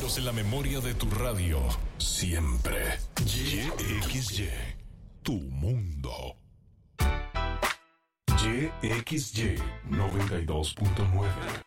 en la memoria de tu radio. Siempre. YXY. Tu mundo. YXY 92.9.